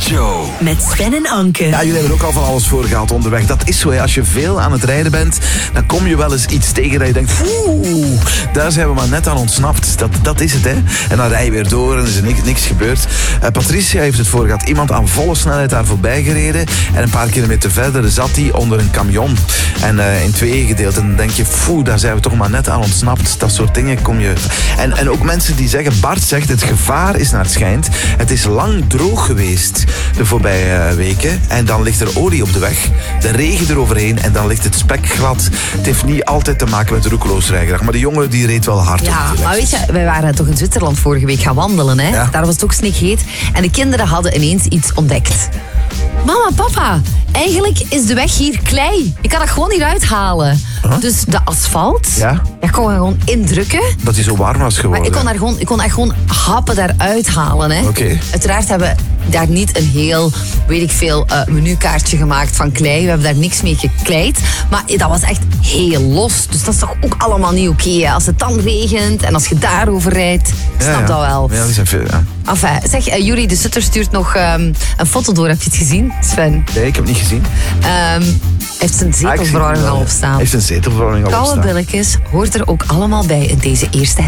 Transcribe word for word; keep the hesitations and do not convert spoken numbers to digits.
Show. Met Sven en Anke. Ja, jullie hebben ook al van alles voorgehaald onderweg. Dat is zo, hè. Als je veel aan het rijden bent, dan kom je wel eens iets tegen dat je denkt, oeh, daar zijn we maar net aan ontsnapt. Dat, dat is het, hè. En dan rij je weer door en is er niks, niks gebeurd. Uh, Patricia heeft het voorgehad. Iemand aan volle snelheid daar voorbij gereden. En een paar kilometer verder zat hij onder een camion. En uh, in tweeën gedeeld. En dan denk je, foe, daar zijn we toch maar net aan ontsnapt. Dat soort dingen kom je... En, en ook mensen die zeggen, Bart zegt, het gevaar is naar het schijnt. Het is lang droog geweest de voorbije weken. En dan ligt er olie op de weg. De regen eroverheen en dan ligt het spek glad. Het heeft niet altijd te maken met de roekeloos rijgedrag. Maar de jongen die reed wel hard. Ja, op maar weet je, wij waren toch in Zwitserland vorige week gaan wandelen, hè? Ja. Daar was het ook snikheet. En de kinderen hadden ineens iets ontdekt. Mama, papa, eigenlijk is de weg hier klei. Je kan dat gewoon niet uithalen. Huh? Dus de asfalt, Ja? daar kon je gewoon indrukken. Dat hij zo warm was geworden. Maar ik kon, daar gewoon, ik kon echt gewoon happen daaruit halen. Hè. Oké. Uiteraard hebben we daar niet een heel, weet ik veel, uh, menukaartje gemaakt van klei. We hebben daar niks mee gekleid. Maar dat was echt heel los. Dus dat is toch ook allemaal niet oké. Okay, als het dan regent en als je daarover rijdt. Ik snap ja, ja. dat wel. Ja, die zijn veel, ja. Enfin, zeg, uh, Jury de Sutter stuurt nog um, een foto door. Heb je het gezien, Sven? Nee, ik heb het niet gezien. Um, heeft zijn zetelverwarming al op staan. Heeft een zetelverwarming al op Koude staan. billetjes hoort er ook allemaal bij in deze eerste